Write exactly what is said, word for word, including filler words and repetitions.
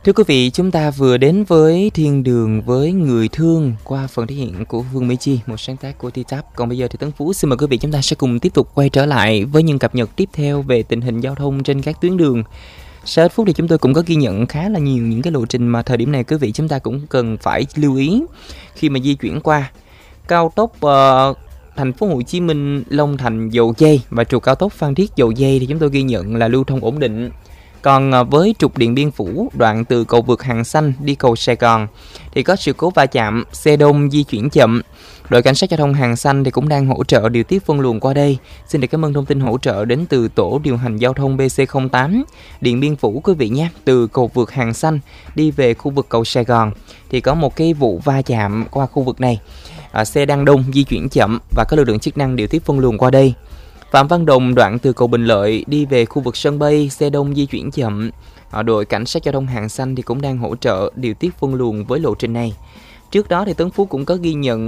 Thưa quý vị, chúng ta vừa đến với Thiên Đường với Người Thương qua phần thể hiện của Vương Mỹ Chi, một sáng tác của T-Tap. Còn bây giờ thì Tấn Phú xin mời quý vị chúng ta sẽ cùng tiếp tục quay trở lại với những cập nhật tiếp theo về tình hình giao thông trên các tuyến đường. Sau ít phút thì chúng tôi cũng có ghi nhận khá là nhiều những cái lộ trình mà thời điểm này quý vị chúng ta cũng cần phải lưu ý khi mà di chuyển qua cao tốc uh, Thành phố Hồ Chí Minh Long Thành Dầu Giây và trục cao tốc Phan Thiết Dầu Giây thì chúng tôi ghi nhận là lưu thông ổn định. Còn với trục Điện Biên Phủ đoạn từ cầu vượt Hàng Xanh đi cầu Sài Gòn thì có sự cố va chạm, xe đông di chuyển chậm. Đội cảnh sát giao thông Hàng Xanh thì cũng đang hỗ trợ điều tiết phân luồng qua đây. Xin được cảm ơn thông tin hỗ trợ đến từ tổ điều hành giao thông bê xê không tám Điện Biên Phủ quý vị nhé. Từ cầu vượt Hàng Xanh đi về khu vực cầu Sài Gòn thì có một cái vụ va chạm qua khu vực này. À, xe đang đông di chuyển chậm và có lực lượng chức năng điều tiết phân luồng qua đây. Phạm Văn Đồng đoạn từ cầu Bình Lợi đi về khu vực sân bay, xe đông di chuyển chậm. À, đội cảnh sát giao thông Hàng Xanh thì cũng đang hỗ trợ điều tiết phân luồng với lộ trình này. Trước đó thì Tấn Phú cũng có ghi nhận